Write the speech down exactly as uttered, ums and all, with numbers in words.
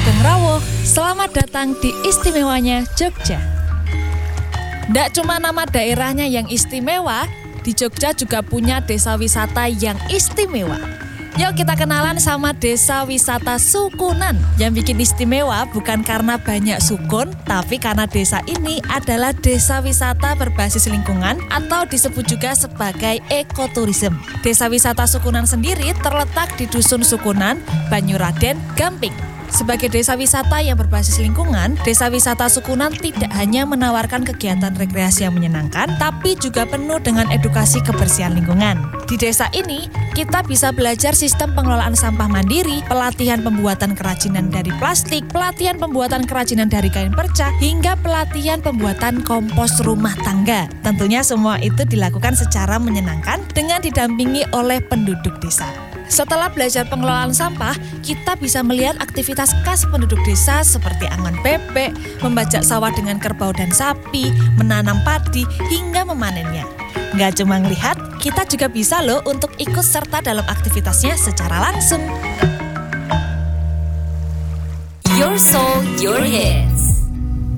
Sugeng Rawuh, selamat datang di istimewanya Jogja. Nggak cuma nama daerahnya yang istimewa, di Jogja juga punya desa wisata yang istimewa. Yuk kita kenalan sama desa wisata Sukunan. Yang bikin istimewa bukan karena banyak sukun, tapi karena desa ini adalah desa wisata berbasis lingkungan atau disebut juga sebagai ekoturism. Desa wisata Sukunan sendiri terletak di Dusun Sukunan, Banyuraden, Gamping. Sebagai desa wisata yang berbasis lingkungan, desa wisata Sukunan tidak hanya menawarkan kegiatan rekreasi yang menyenangkan, tapi juga penuh dengan edukasi kebersihan lingkungan. Di desa ini, kita bisa belajar sistem pengelolaan sampah mandiri, pelatihan pembuatan kerajinan dari plastik, pelatihan pembuatan kerajinan dari kain perca, hingga pelatihan pembuatan kompos rumah tangga. Tentunya semua itu dilakukan secara menyenangkan dengan didampingi oleh penduduk desa. Setelah belajar pengelolaan sampah, kita bisa melihat aktivitas khas penduduk desa seperti angon bebek, membajak sawah dengan kerbau dan sapi, menanam padi, hingga memanennya. Nggak cuma ngelihat, kita juga bisa loh untuk ikut serta dalam aktivitasnya secara langsung. Your soul, your hit.